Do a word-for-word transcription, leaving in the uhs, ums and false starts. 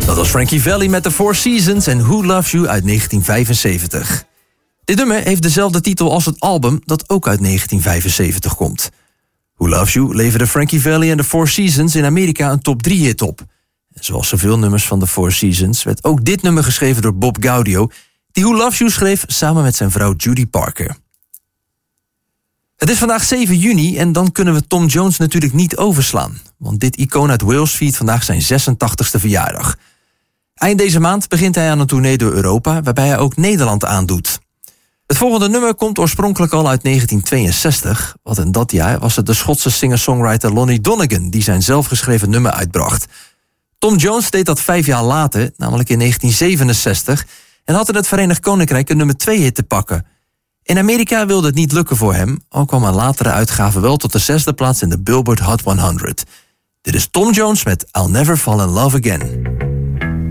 Dat was Frankie Valli met The Four Seasons en Who Loves You uit negentien vijfenzeventig. Dit nummer heeft dezelfde titel als het album dat ook uit negentien vijfenzeventig komt. Who Loves You leverde Frankie Valli en The Four Seasons in Amerika een top drie hit op. En zoals zoveel nummers van The Four Seasons werd ook dit nummer geschreven door Bob Gaudio, die Who Loves You schreef samen met zijn vrouw Judy Parker. Het is vandaag zeven juni en dan kunnen we Tom Jones natuurlijk niet overslaan. Want dit icoon uit Wales viert vandaag zijn zesentachtigste verjaardag. Eind deze maand begint hij aan een tournee door Europa, waarbij hij ook Nederland aandoet. Het volgende nummer komt oorspronkelijk al uit negentien tweeënzestig... want in dat jaar was het de Schotse singer-songwriter Lonnie Donegan die zijn zelfgeschreven nummer uitbracht. Tom Jones deed dat vijf jaar later, namelijk in negentien zevenenzestig... en had in het Verenigd Koninkrijk een nummer twee hit te pakken. In Amerika wilde het niet lukken voor hem, al kwam een latere uitgave wel tot de zesde plaats in de Billboard Hot honderd. Dit is Tom Jones met I'll Never Fall in Love Again.